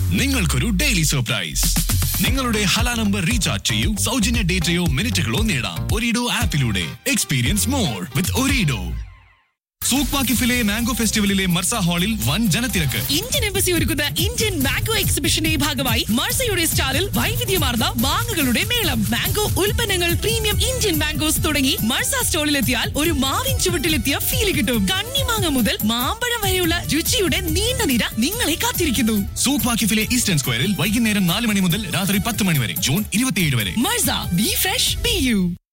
നിങ്ങൾക്കൊരു daily surprise. നിങ്ങളുടെ Hala number recharge ചെയ്യൂ, സൗജന്യ ഡേറ്റയോ മിനിറ്റുകളോ നേടാം ഒരിഡോ ആപ്പിലൂടെ. എക്സ്പീരിയൻസ് മോർ വിത്ത് ഒരിഡോ. സൂക്ക് വാക്കിഫിലെ മാംഗോ ഫെസ്റ്റിവലിലെ മർസ ഹാളിൽ വൻ ജനത്തിരക്ക്. ഇന്ത്യൻ എംബസി ഒരുക്കുന്ന ഇന്ത്യൻ മാംഗോ എക്സിബിഷന്റെ ഭാഗമായി മർസയുടെ സ്റ്റാളിൽ വൈവിധ്യമാർന്ന മാങ്ങകളുടെ മേളം. മാംഗോ ഉൽപ്പന്നങ്ങൾ, പ്രീമിയം ഇന്ത്യൻ മാംഗോസ് തുടങ്ങി മർസ സ്റ്റോളിലെത്തിയാൽ ഒരു മാവിൻ ചുവട്ടിലെത്തിയ ഫീൽ കിട്ടും. കണ്ണിമാങ്ങ മുതൽ മാമ്പഴം വരെയുള്ള രുചിയുടെ നീണ്ട നിര നിങ്ങളെ കാത്തിരിക്കുന്നു. സൂക്ക് വാക്കിഫിലെ ഈസ്റ്റേൺ സ്ക്വയറിൽ വൈകുന്നേരം 4 മണി മുതൽ രാത്രി 10 മണി വരെ, ജൂൺ 27 വരെ. മർസ, ബി ഫ്രഷ്, ബി യു.